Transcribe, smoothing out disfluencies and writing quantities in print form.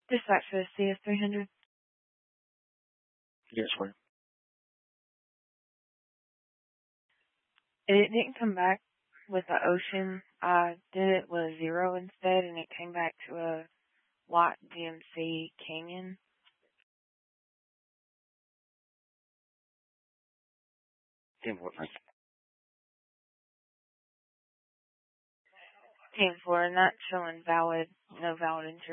Dispatch for the CS300. Yes, ma'am. It didn't come back with the ocean. I did it with a 0 instead, and it came back to a white GMC Canyon. Thank Team 4, not showing valid, no valid insurance.